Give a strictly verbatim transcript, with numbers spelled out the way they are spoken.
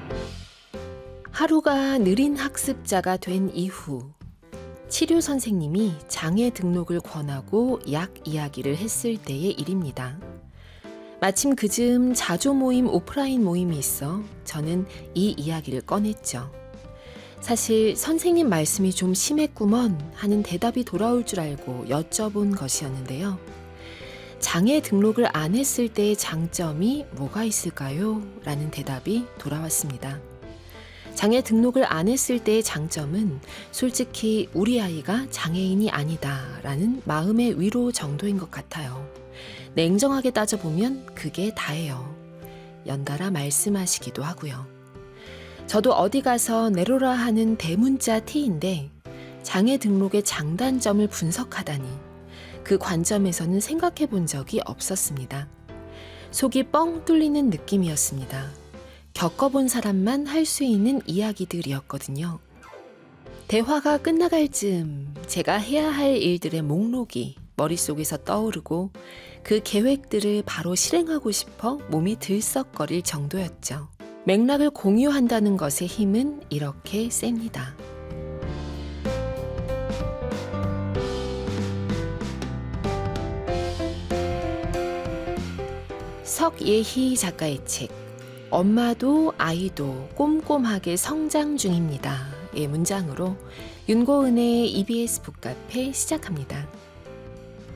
하루가 느린 학습자가 된 이후 치료 선생님이 장애 등록을 권하고 약 이야기를 했을 때의 일입니다. 마침 그즈음 자조 모임 오프라인 모임이 있어 저는 이 이야기를 꺼냈죠. 사실 선생님 말씀이 좀 심했구먼 하는 대답이 돌아올 줄 알고 여쭤본 것이었는데요. 장애 등록을 안 했을 때의 장점이 뭐가 있을까요? 라는 대답이 돌아왔습니다. 장애 등록을 안 했을 때의 장점은 솔직히 우리 아이가 장애인이 아니다 라는 마음의 위로 정도인 것 같아요. 냉정하게 따져보면 그게 다예요. 연달아 말씀하시기도 하고요. 저도 어디 가서 내로라 하는 대문자 T인데 장애 등록의 장단점을 분석하다니 그 관점에서는 생각해 본 적이 없었습니다. 속이 뻥 뚫리는 느낌이었습니다. 겪어본 사람만 할 수 있는 이야기들이었거든요. 대화가 끝나갈 즈음 제가 해야 할 일들의 목록이 머릿속에서 떠오르고 그 계획들을 바로 실행하고 싶어 몸이 들썩거릴 정도였죠. 맥락을 공유한다는 것의 힘은 이렇게 셉니다. 석예희 작가의 책 엄마도 아이도 꼼꼼하게 성장 중입니다. 의 문장으로 윤고은의 이비에스 북카페 시작합니다.